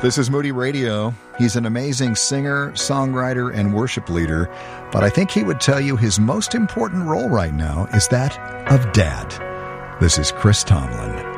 This is Moody Radio. He's an amazing singer, songwriter, and worship leader, but I think he would tell you his most important role right now is that of dad. This is Chris Tomlin.